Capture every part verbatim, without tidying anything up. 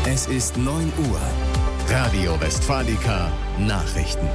Es ist neun Uhr. Radio Westfalica Nachrichten.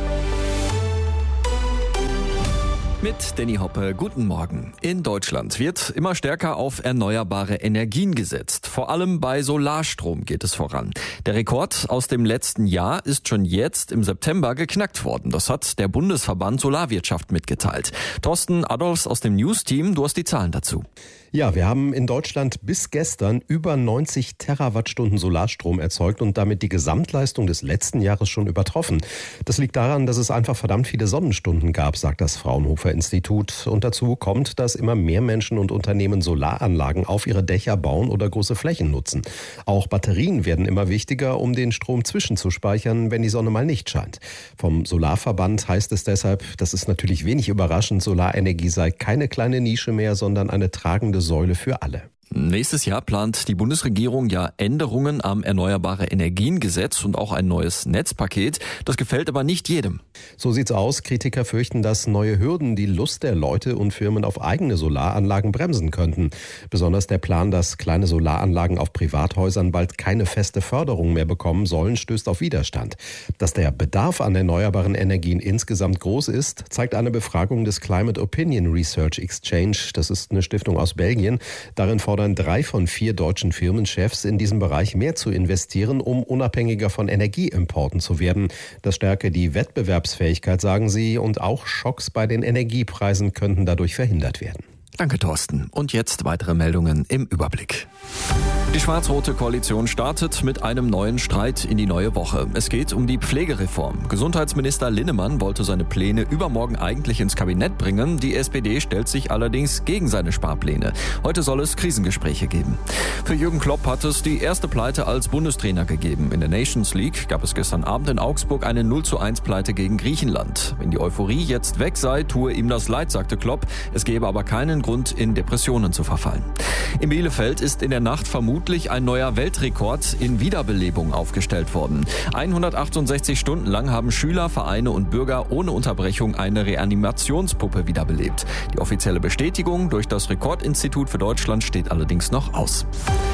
Mit Danny Hoppe, guten Morgen. In Deutschland wird immer stärker auf erneuerbare Energien gesetzt. Vor allem bei Solarstrom geht es voran. Der Rekord aus dem letzten Jahr ist schon jetzt im September geknackt worden. Das hat der Bundesverband Solarwirtschaft mitgeteilt. Thorsten Adolfs aus dem News-Team, du hast die Zahlen dazu. Ja, wir haben in Deutschland bis gestern über neunzig Terawattstunden Solarstrom erzeugt und damit die Gesamtleistung des letzten Jahres schon übertroffen. Das liegt daran, dass es einfach verdammt viele Sonnenstunden gab, sagt das Fraunhofer Institut. Und dazu kommt, dass immer mehr Menschen und Unternehmen Solaranlagen auf ihre Dächer bauen oder große Flächen nutzen. Auch Batterien werden immer wichtiger, um den Strom zwischenzuspeichern, wenn die Sonne mal nicht scheint. Vom Solarverband heißt es deshalb, das ist natürlich wenig überraschend, Solarenergie sei keine kleine Nische mehr, sondern eine tragende Säule für alle. Nächstes Jahr plant die Bundesregierung ja Änderungen am Erneuerbare-Energien-Gesetz und auch ein neues Netzpaket. Das gefällt aber nicht jedem. So sieht's aus. Kritiker fürchten, dass neue Hürden die Lust der Leute und Firmen auf eigene Solaranlagen bremsen könnten. Besonders der Plan, dass kleine Solaranlagen auf Privathäusern bald keine feste Förderung mehr bekommen sollen, stößt auf Widerstand. Dass der Bedarf an erneuerbaren Energien insgesamt groß ist, zeigt eine Befragung des Climate Opinion Research Exchange. Das ist eine Stiftung aus Belgien. Darin fordern drei von vier deutschen Firmenchefs, in diesem Bereich mehr zu investieren, um unabhängiger von Energieimporten zu werden. Das stärke die Wettbewerbsfähigkeit, sagen sie, und auch Schocks bei den Energiepreisen könnten dadurch verhindert werden. Danke, Thorsten. Und jetzt weitere Meldungen im Überblick. Die schwarz-rote Koalition startet mit einem neuen Streit in die neue Woche. Es geht um die Pflegereform. Gesundheitsminister Linnemann wollte seine Pläne übermorgen eigentlich ins Kabinett bringen. Die S P D stellt sich allerdings gegen seine Sparpläne. Heute soll es Krisengespräche geben. Für Jürgen Klopp hat es die erste Pleite als Bundestrainer gegeben. In der Nations League gab es gestern Abend in Augsburg eine null zu eins Pleite gegen Griechenland. Wenn die Euphorie jetzt weg sei, tue ihm das leid, sagte Klopp. Es gäbe aber keinen Grund, in Depressionen zu verfallen. In Bielefeld ist in der Nacht vermutlich ein neuer Weltrekord in Wiederbelebung aufgestellt worden. hundertachtundsechzig Stunden lang haben Schüler, Vereine und Bürger ohne Unterbrechung eine Reanimationspuppe wiederbelebt. Die offizielle Bestätigung durch das Rekordinstitut für Deutschland steht allerdings noch aus.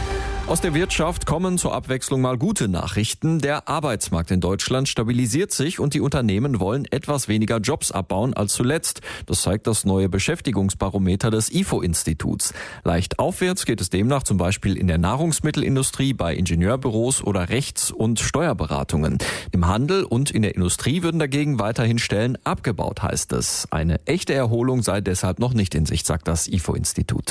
Aus der Wirtschaft kommen zur Abwechslung mal gute Nachrichten. Der Arbeitsmarkt in Deutschland stabilisiert sich und die Unternehmen wollen etwas weniger Jobs abbauen als zuletzt. Das zeigt das neue Beschäftigungsbarometer des I F O-Instituts. Leicht aufwärts geht es demnach zum Beispiel in der Nahrungsmittelindustrie, bei Ingenieurbüros oder Rechts- und Steuerberatungen. Im Handel und in der Industrie würden dagegen weiterhin Stellen abgebaut, heißt es. Eine echte Erholung sei deshalb noch nicht in Sicht, sagt das I F O-Institut.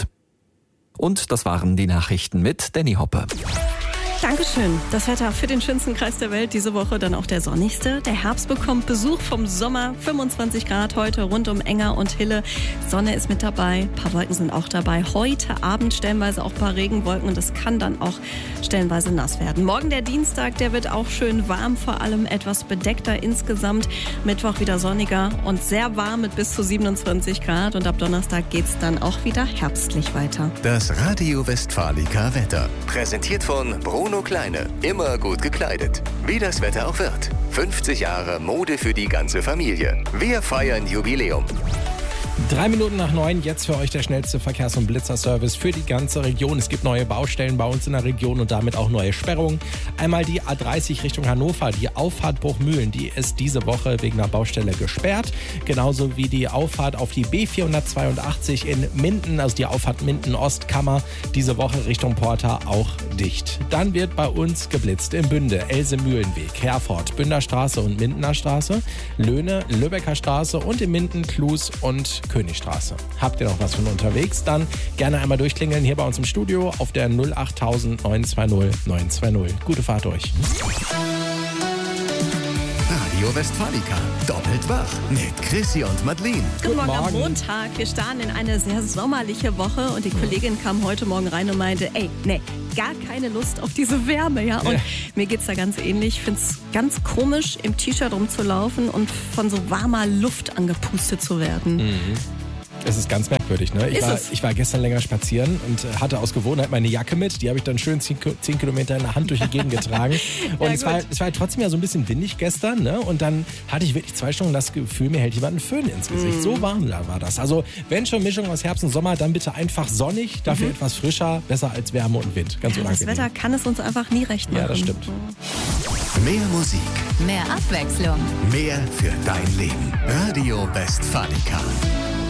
Und das waren die Nachrichten mit Danny Hoppe. Dankeschön. Das Wetter für den schönsten Kreis der Welt. Diese Woche dann auch der sonnigste. Der Herbst bekommt Besuch vom Sommer. fünfundzwanzig Grad heute rund um Enger und Hille. Sonne ist mit dabei. Ein paar Wolken sind auch dabei. Heute Abend stellenweise auch ein paar Regenwolken. Und es kann dann auch stellenweise nass werden. Morgen der Dienstag, der wird auch schön warm. Vor allem etwas bedeckter insgesamt. Mittwoch wieder sonniger und sehr warm mit bis zu siebenundzwanzig Grad. Und ab Donnerstag geht's dann auch wieder herbstlich weiter. Das Radio Westfalica Wetter. Präsentiert von Bruno Kleine. Immer gut gekleidet. Wie das Wetter auch wird. fünfzig Jahre Mode für die ganze Familie. Wir feiern Jubiläum. Drei Minuten nach neun, jetzt für euch der schnellste Verkehrs- und Blitzerservice für die ganze Region. Es gibt neue Baustellen bei uns in der Region und damit auch neue Sperrungen. Einmal die A dreißig Richtung Hannover, die Auffahrt Bruchmühlen, die ist diese Woche wegen einer Baustelle gesperrt. Genauso wie die Auffahrt auf die B vierhundertzweiundachtzig in Minden, also die Auffahrt Minden-Ostkammer, diese Woche Richtung Porta auch dicht. Dann wird bei uns geblitzt in Bünde, Else-Mühlenweg, Herford, Bünderstraße und Mindener Straße, Löhne, Lübecker Straße und in Minden, Klus und Königstraße. Habt ihr noch was von unterwegs? Dann gerne einmal durchklingeln hier bei uns im Studio auf der null achttausend neun zwei null neun zwei null. Gute Fahrt euch. Radio Westfalica. Doppelt wach mit Chrissy und Madeleine. Guten Morgen am Montag. Wir starten in eine sehr sommerliche Woche und die Kollegin kam heute Morgen rein und meinte, ey, nee, gar keine Lust auf diese Wärme, ja. Und ja. Mir geht's da ganz ähnlich. Ich find's ganz komisch, im T-Shirt rumzulaufen und von so warmer Luft angepustet zu werden. Mhm. Es ist ganz merkwürdig, ne? Ich Ist war, es? ich war gestern länger spazieren und hatte aus Gewohnheit meine Jacke mit. Die habe ich dann schön zehn Kilometer in der Hand durch die Gegend getragen. Und Ja, es, war, es war trotzdem ja so ein bisschen windig gestern, ne? Und dann hatte ich wirklich zwei Stunden das Gefühl, mir hält jemand einen Föhn ins Gesicht. Mhm. So warm da war das. Also wenn schon Mischung aus Herbst und Sommer, dann bitte einfach sonnig, dafür Mhm. etwas frischer, besser als Wärme und Wind. Ganz Ja, das unangenehm. Wetter kann es uns einfach nie recht machen. Ja, das stimmt. Mehr Musik, Mehr Abwechslung. mehr für dein Leben. Radio Westfalica.